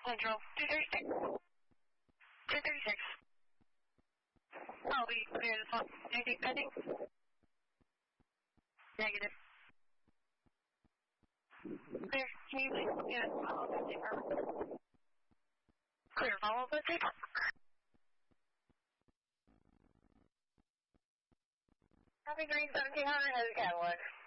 Central, 236. 236. I'll be clear this one. Anything pending? Negative. Clear. Can you please get a follow-up update? Clear. Follow-up update? Copy 3, 1700, has a catalog.